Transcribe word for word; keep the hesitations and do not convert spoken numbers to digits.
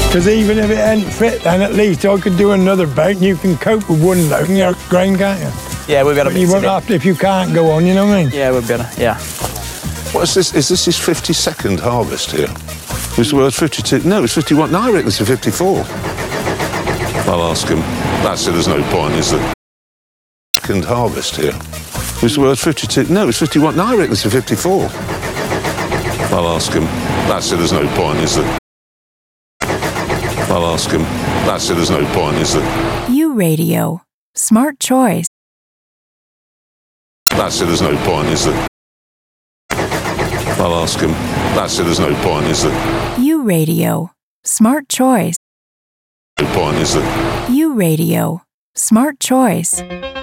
Because even if it ain't fit, then at least I could do another bake and you can cope with one load in your grain, can't you? Yeah, we'll be able to You mix won't it in. have to if you can't go on, you know what I mean? Yeah, we'll be able to, yeah. What is this? Is this his fifty-second harvest here? Was the word fifty-two? No, it's fifty-one. No, I reckon it's a fifty-four. I'll ask him. That's it, there's no point, is there? Second harvest here. Was the word fifty-two? No, it's fifty-one. No, I reckon it's a fifty-four. I'll ask him. That's it, there's no point, is there? I'll ask him. That's it, there's no point, is there? U Radio. Smart choice. That's it, there's no point, is there? I'll ask him. That's it, there's no point, is there? U Radio. Smart choice. No point, is there? U Radio. Smart choice.